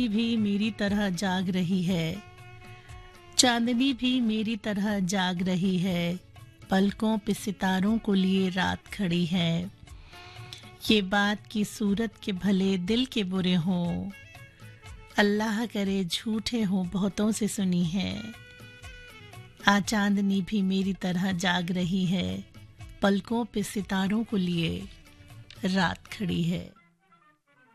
भी मेरी तरह जाग रही है, चांदनी भी मेरी तरह जाग रही है, पलकों पे सितारों को लिए रात खड़ी है। ये बात की सूरत के भले दिल के बुरे हों, अल्लाह करे झूठे हों बहुतों से सुनी है। आ चांदनी भी मेरी तरह जाग रही है, पलकों पे सितारों को लिए रात खड़ी है।